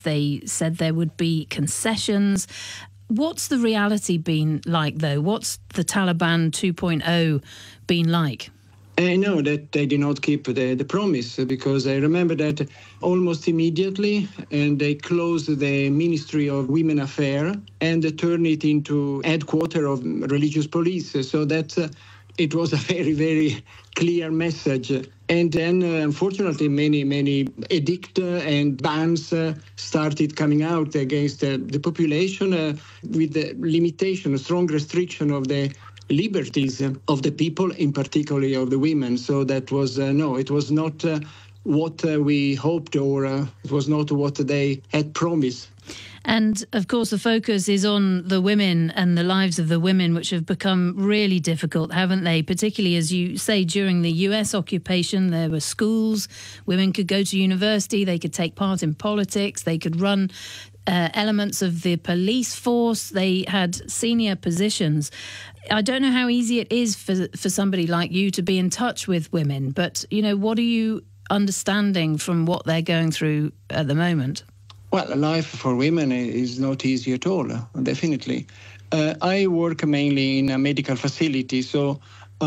They said there would be concessions. What's the reality been like, though? What's the Taliban 2.0 been like? I know that they did not keep the promise, because I remember that almost immediately, and they closed the Ministry of Women Affairs and turned it into headquarters of religious police. So that it was a very, very clear message. And then, unfortunately, many edicts and bans started coming out against the population with the limitation, a strong restriction of the liberties of the people, in particular of the women. So that was, it was not what we hoped, or it was not what they had promised. And, of course, the focus is on the women and the lives of the women, which have become really difficult, haven't they? Particularly, as you say, during the US occupation, there were schools, women could go to university, they could take part in politics, they could run elements of the police force, they had senior positions. I don't know how easy it is for somebody like you to be in touch with women, but, what are you understanding from what they're going through at the moment? Well, life for women is not easy at all, definitely. I work mainly in a medical facility, so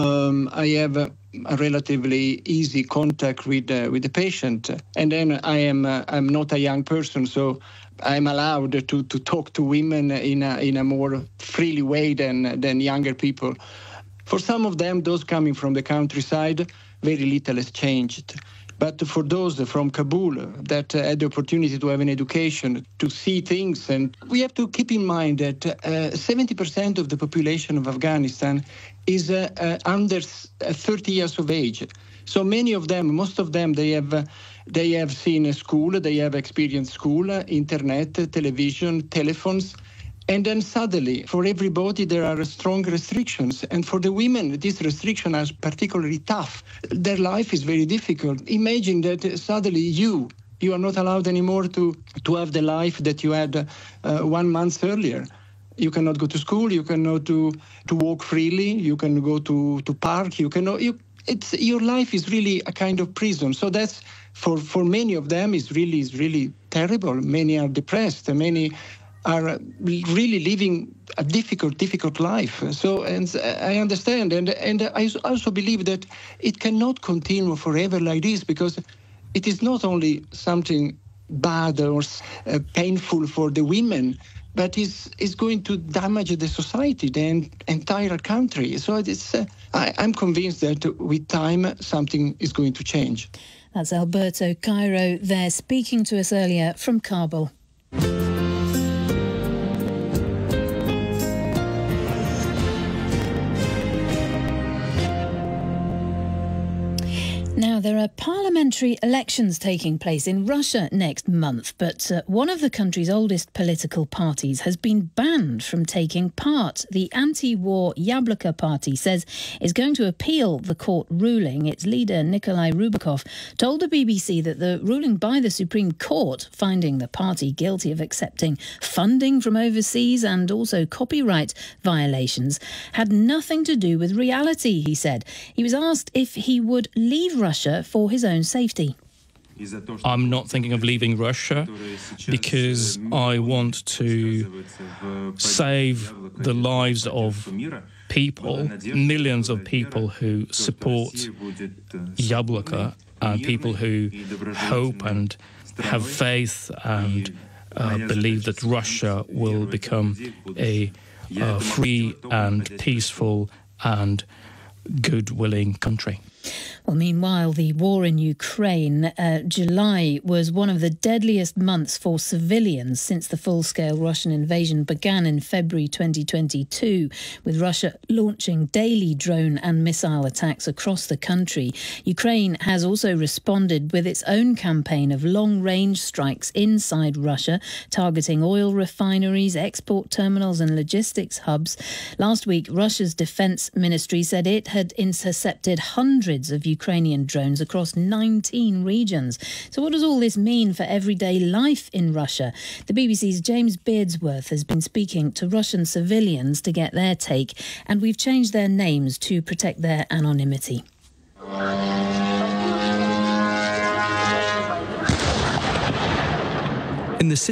I have a relatively easy contact with the patient. And then I'm not a young person, so I'm allowed to talk to women in a more freely way than younger people. For some of them, those coming from the countryside, very little has changed. But for those from Kabul that had the opportunity to have an education, to see things, and we have to keep in mind that 70% of the population of Afghanistan is under 30 years of age. So many of them, most of them, they have seen a school, they have experienced school, internet, television, telephones. And then suddenly, for everybody, there are strong restrictions. And for the women, these restrictions are particularly tough. Their life is very difficult. Imagine that suddenly you are not allowed anymore to have the life that you had 1 month earlier. You cannot go to school, you cannot to walk freely, you can go to park, your life is really a kind of prison. So that's, for many of them, is really terrible. Many are depressed, many are really living a difficult life. So, and I understand, and I also believe that it cannot continue forever like this, because it is not only something bad or painful for the women, but is going to damage the society, the entire country. So I'm convinced that with time something is going to change. That's Alberto Cairo there, speaking to us earlier from Kabul. Now, there are parliamentary elections taking place in Russia next month, but one of the country's oldest political parties has been banned from taking part. The anti-war Yabloko party says it's going to appeal the court ruling. Its leader, Nikolai Rubakov, told the BBC that the ruling by the Supreme Court, finding the party guilty of accepting funding from overseas and also copyright violations, had nothing to do with reality, he said. He was asked if he would leave Russia for his own safety. I'm not thinking of leaving Russia because I want to save the lives of people, millions of people who support Yabloko, and people who hope and have faith and believe that Russia will become a free and peaceful and good-willing country. Well, meanwhile, the war in Ukraine, July was one of the deadliest months for civilians since the full-scale Russian invasion began in February 2022, with Russia launching daily drone and missile attacks across the country. Ukraine has also responded with its own campaign of long-range strikes inside Russia, targeting oil refineries, export terminals and logistics hubs. Last week, Russia's defense ministry said it had intercepted hundreds of Ukrainian drones across 19 regions. So what does all this mean for everyday life in Russia? The BBC's James Beardsworth has been speaking to Russian civilians to get their take, and we've changed their names to protect their anonymity. In the